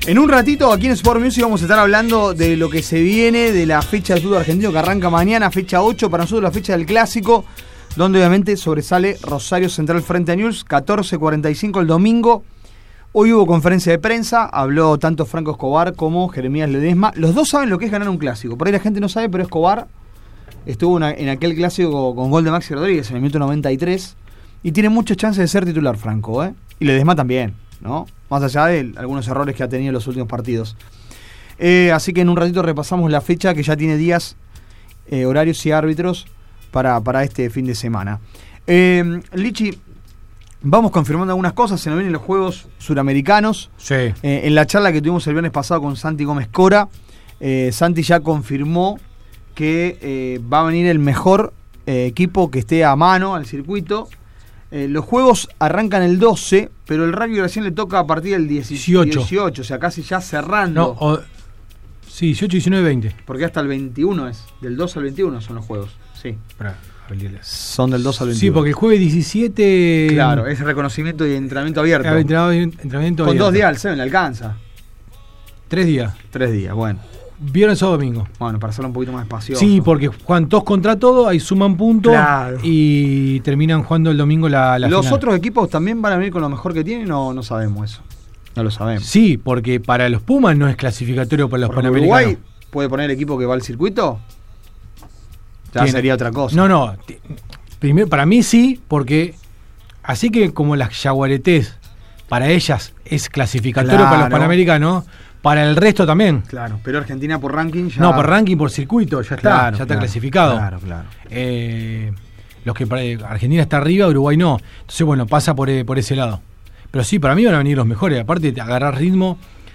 En un ratito aquí en Sport Music vamos a estar hablando de lo que se viene de la fecha del fútbol argentino que arranca mañana, fecha 8, para nosotros la fecha del clásico, donde obviamente sobresale Rosario Central frente a Newell's, 14:45 el domingo. Hoy hubo conferencia de prensa, habló tanto Franco Escobar como Jeremías Ledesma. Los dos saben lo que es ganar un clásico, por ahí la gente no sabe, pero Escobar estuvo en aquel clásico con gol de Maxi Rodríguez en el minuto 93 y tiene muchas chances de ser titular Franco, ¿eh? Y Ledesma también, ¿no? Más allá de algunos errores que ha tenido en los últimos partidos. Así que en un ratito repasamos la fecha que ya tiene días, horarios y árbitros para este fin de semana. Lichi, vamos confirmando algunas cosas. Se nos vienen los Juegos Suramericanos. Sí. En la charla que tuvimos el viernes pasado con Santi Gómez Cora, Santi ya confirmó que va a venir el mejor equipo que esté a mano al circuito. Los juegos arrancan el 12, pero el rugby recién le toca a partir del 18, o sea, casi ya cerrando. No, sí, 18, 19, 20. Porque hasta el 21 es, del 2 al 21 son los juegos, sí. Son del 2 al 21. Sí, porque el jueves 17... Claro, es reconocimiento y entrenamiento abierto. Entrenamiento con abierto. 2 días al 7 le alcanza. 3 días. 3 días, bueno. Viernes o domingo. Bueno, para hacerlo un poquito más espacioso. Sí, porque juegan todos contra todo, ahí suman puntos, claro, y terminan jugando el domingo la ¿Los final. otros equipos también van a venir con lo mejor que tienen o no sabemos eso? No lo sabemos. Sí, porque para los Pumas no es clasificatorio para los Panamericanos. ¿Uruguay puede poner el equipo que va al circuito? Ya sería otra cosa. No. Primero, para mí sí, porque así que como las Yaguaretés, para ellas es clasificatorio, claro, para los Panamericanos, para el resto también. Claro, pero Argentina por ranking ya... No, por ranking, por circuito, ya está, claro, ya está clasificado. Claro. Los que Argentina está arriba, Uruguay no. Entonces, bueno, pasa por ese lado. Pero sí, para mí van a venir los mejores. Aparte de agarrar ritmo,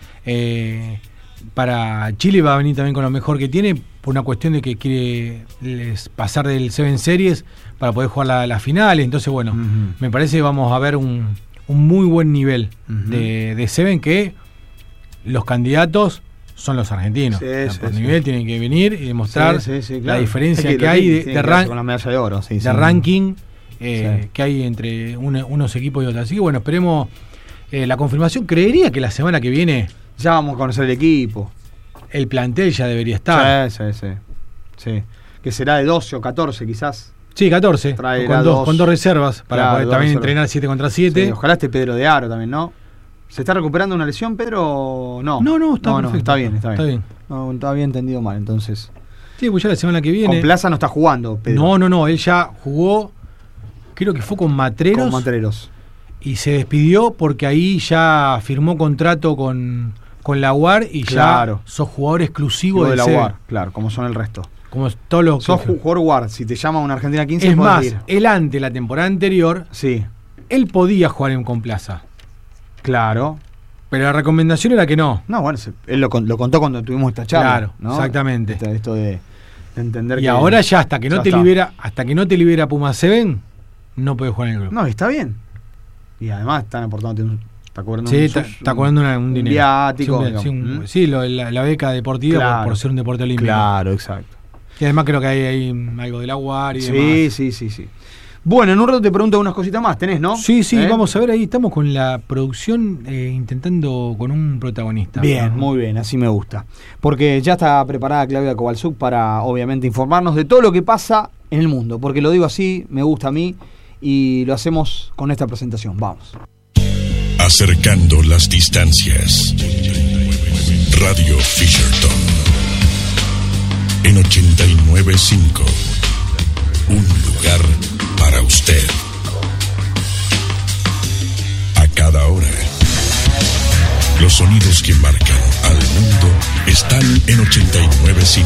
para Chile va a venir también con lo mejor que tiene, por una cuestión de que quiere pasar del Seven Series para poder jugar las finales. Entonces, bueno, me parece que vamos a ver un muy buen nivel de Seven, que los candidatos son los argentinos. Por nivel tienen que venir y demostrar claro, la diferencia que hay de con la medalla de oro, ranking que hay entre unos equipos y otros. Así que bueno, esperemos la confirmación. Creería que la semana que viene ya vamos a conocer el equipo. El plantel ya debería estar. Sí. Que será de 12 o 14 quizás. Sí, 14. Con dos reservas para poder también entrenar 7 contra 7. Sí, ojalá esté Pedro de Aro también, ¿no? ¿Se está recuperando una lesión, Pedro? No, está perfecto. Está bien. No, estaba bien entendido mal, entonces. Sí, pues ya la semana que viene. Con Plaza no está jugando, Pedro. No, él ya jugó, creo que fue con Matreros. Y se despidió porque ahí ya firmó contrato con la UAR y ya sos jugador exclusivo de la UAR, claro, como son el resto. Como todo lo sos jugador UAR, si te llama una Argentina 15 es más, él ante la temporada anterior, él podía jugar con Plaza. Claro. Pero la recomendación era que no. No, bueno, él lo contó cuando tuvimos esta charla. Claro, ¿no? Exactamente. Esto de entender y ahora ya hasta que no te libera Puma Seven, no puedes jugar en el club. No, está bien. Y además están aportando, está cobrando está cobrando un dinero. Viático. La beca deportiva por ser un deporte olímpico. Claro, exacto. Y además creo que hay algo de la UAR y demás. Sí. Bueno, en un rato te pregunto unas cositas más, ¿tenés, no? Sí, vamos a ver, ahí estamos con la producción intentando con un protagonista. Bien, ¿no? Muy bien, así me gusta. Porque ya está preparada Claudia Kovalchuk para, obviamente, informarnos de todo lo que pasa en el mundo. Porque lo digo así, me gusta a mí, y lo hacemos con esta presentación. Vamos. Acercando las distancias. Radio Fisherton. En 89.5. Un lugar para usted. A cada hora. Los sonidos que marcan al mundo están en 89.5.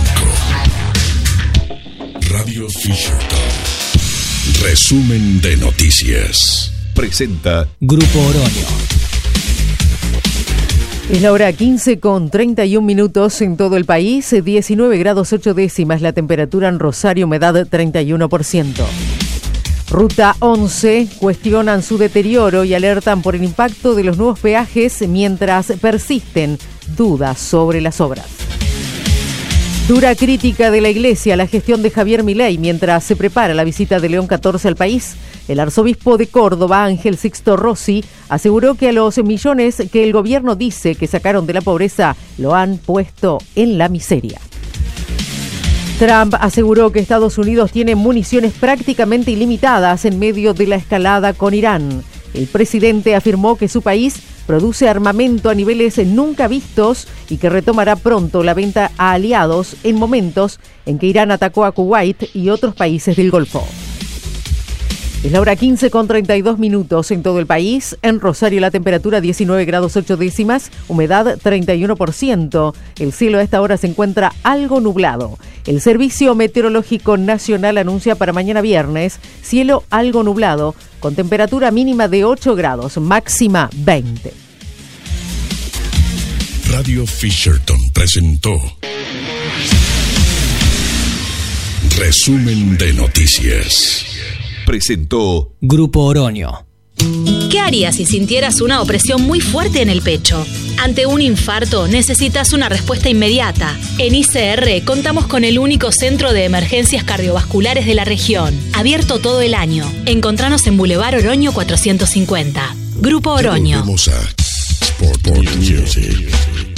Radio Fisherton. Resumen de noticias. Presenta Grupo Oroño. Es la hora 15:31 en todo el país, 19 grados 8 décimas la temperatura en Rosario, humedad 31%. Ruta 11 cuestionan su deterioro y alertan por el impacto de los nuevos peajes mientras persisten dudas sobre las obras. Dura crítica de la Iglesia a la gestión de Javier Milei mientras se prepara la visita de León XIV al país. El arzobispo de Córdoba, Ángel Sixto Rossi, aseguró que a los millones que el gobierno dice que sacaron de la pobreza lo han puesto en la miseria. Trump aseguró que Estados Unidos tiene municiones prácticamente ilimitadas en medio de la escalada con Irán. El presidente afirmó que su país produce armamento a niveles nunca vistos y que retomará pronto la venta a aliados en momentos en que Irán atacó a Kuwait y otros países del Golfo. Es la hora 15:32 en todo el país. En Rosario la temperatura 19 grados 8 décimas, humedad 31%. El cielo a esta hora se encuentra algo nublado. El Servicio Meteorológico Nacional anuncia para mañana viernes cielo algo nublado, con temperatura mínima de 8 grados, máxima 20. Radio Fisherton presentó Resumen de Noticias. Presentó Grupo Oroño. ¿Qué harías si sintieras una opresión muy fuerte en el pecho? Ante un infarto necesitas una respuesta inmediata. En ICR contamos con el único centro de emergencias cardiovasculares de la región, abierto todo el año. Encontranos en Boulevard Oroño 450. Grupo Oroño. Volvemos a Sport Music.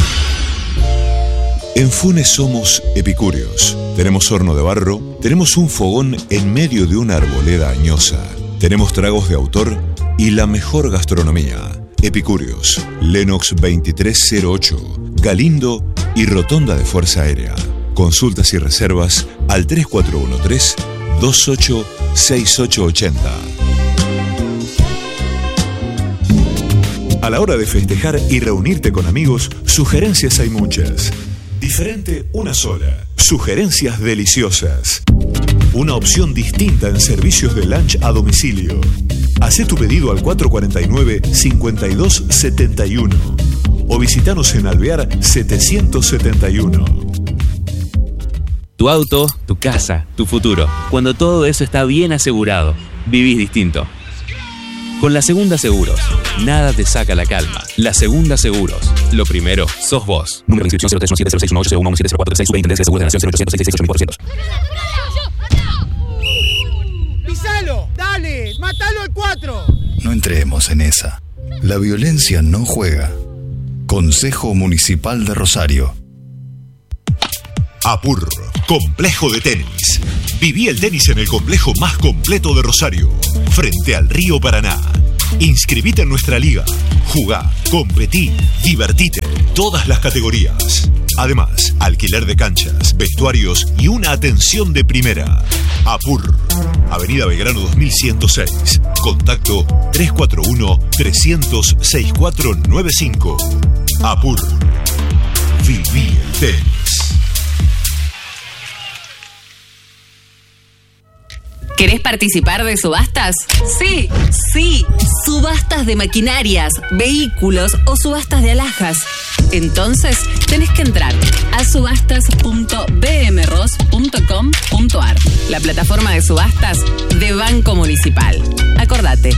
En Funes somos epicúreos. Tenemos horno de barro, tenemos un fogón en medio de una arboleda añosa, tenemos tragos de autor y la mejor gastronomía. Epicúreos, Lenox 2308, Galindo y Rotonda de Fuerza Aérea. Consultas y reservas al 3413-286880. A la hora de festejar y reunirte con amigos, sugerencias hay muchas. Diferente, una sola. Sugerencias deliciosas. Una opción distinta en servicios de lunch a domicilio. Hacé tu pedido al 449-5271 o visitanos en Alvear 771. Tu auto, tu casa, tu futuro. Cuando todo eso está bien asegurado, vivís distinto. Con La Segunda Seguros, nada te saca la calma. La Segunda Seguros, lo primero sos vos. Número de inscripción 0317061801170436, Superintendencia de Seguros de la Nación 0800 ¡Pisalo! ¡Dale! ¡Mátalo al 4! No entremos en esa. La violencia no juega. Consejo Municipal de Rosario. APUR, complejo de tenis. Viví el tenis en el complejo más completo de Rosario, frente al río Paraná. Inscribite en nuestra liga. Jugá, competí, divertite. Todas las categorías. Además, alquiler de canchas, vestuarios y una atención de primera. APUR, Avenida Belgrano 2106. Contacto 341-300-6495. APUR. Viví el tenis. ¿Querés participar de subastas? Sí, subastas de maquinarias, vehículos o subastas de alhajas. Entonces, tenés que entrar a subastas.bmros.com.ar, la plataforma de subastas de Banco Municipal. Acordate,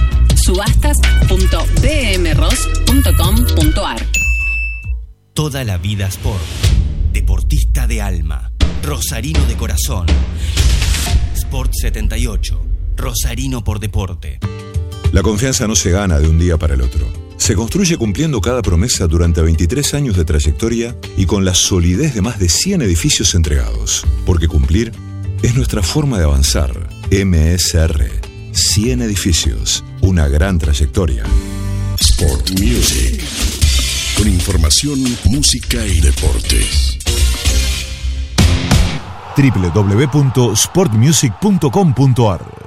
subastas.bmros.com.ar. Toda la vida Sport. Deportista de alma. Rosarino de corazón. Sport 78. Rosarino por deporte. La confianza no se gana de un día para el otro. Se construye cumpliendo cada promesa durante 23 años de trayectoria y con la solidez de más de 100 edificios entregados. Porque cumplir es nuestra forma de avanzar. MSR. 100 edificios. Una gran trayectoria. Sport Music. Con información, música y deportes. www.sportmusic.com.ar